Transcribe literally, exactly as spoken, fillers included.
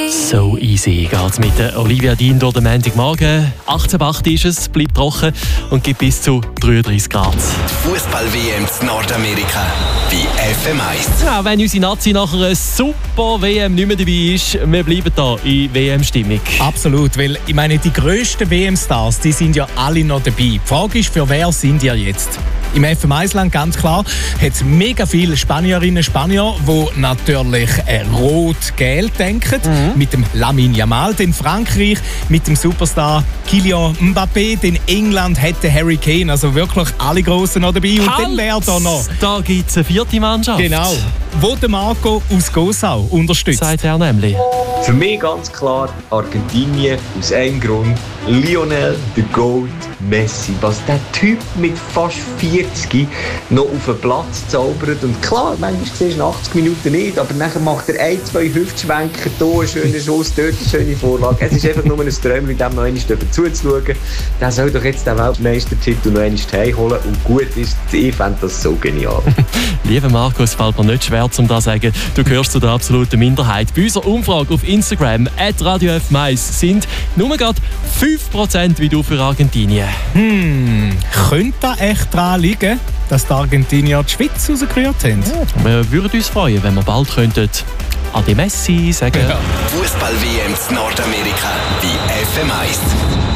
So easy geht's mit der Olivia Dean durch den Montagmorgen. achtzehn Komma acht ist es, bleibt trocken und gibt bis zu dreiunddreißig Grad. Fußball-W M in Nordamerika bei F M eins. Ja, wenn unsere Nazi nach einer super W M nicht mehr dabei ist, wir bleiben da in W M-Stimmung. Absolut, weil ich meine, die grössten W M-Stars, die sind ja alle noch dabei. Die Frage ist, für wer sind ihr jetzt? Im F M eins-Land ganz klar hat es mega viele Spanierinnen und Spanier, die natürlich äh, rot-gelb denken, mhm. mit dem Lamine Yamal, den Frankreich mit dem Superstar Kylian Mbappé, den England hat der Harry Kane, also wirklich alle Grossen noch dabei. Und halt, dann wäre da noch... Da gibt es eine vierte Mannschaft. Genau, wo der Marco aus Gosau unterstützt. Sagt er nämlich. Für mich ganz klar Argentinien aus einem Grund. Lionel the Goat Messi. Was der Typ mit fast vierzig noch auf den Platz zaubert. Und klar, manchmal siehst du achtzig Minuten nicht, aber nachher macht er ein, zwei Hüftschwenker, hier einen schönen Schuss, dort eine schöne Vorlage. Es ist einfach nur ein Träum, mit dem noch einmal zuzuschauen. Der soll doch jetzt den Weltmeistertitel noch einmal heimholen. Und gut ist, ich fände das so genial. Lieber Markus, fällt mir nicht schwer, um das zu sagen. Du gehörst zu der absoluten Minderheit. Bei unserer Umfrage auf Instagram at Radio F M eins sind nur gerade fünf Prozent wie du für Argentinien. Hm, könnte da echt dran liegen, dass die Argentinier die Schweiz rausgerührt haben? Ja, wir würden uns freuen, wenn wir bald könnten Ade Messi sagen. Ja. Fußball-W M in Nordamerika bei F M eins.